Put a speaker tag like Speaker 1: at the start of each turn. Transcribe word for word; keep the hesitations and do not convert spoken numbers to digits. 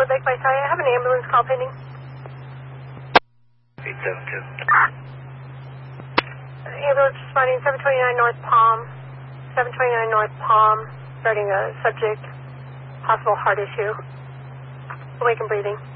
Speaker 1: Woodlake by Side. I have an ambulance call pending.
Speaker 2: eight seven two.
Speaker 1: Ambulance responding seven twenty-nine North Palm. seven twenty-nine North Palm. Starting a subject. Possible heart issue. Awake and breathing.